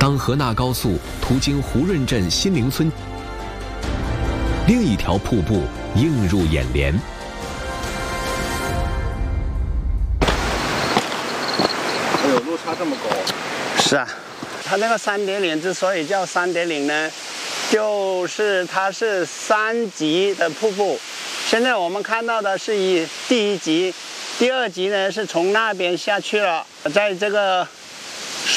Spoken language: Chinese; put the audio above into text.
当河纳高速途经胡润镇新陵村，另一条瀑布映入眼帘。 哎呦，落差这么高！ 是啊，它那个3.0之所以叫3.0呢，就是它是3级的瀑布。现在我们看到的是第1级，第2级呢是从那边下去了，在这个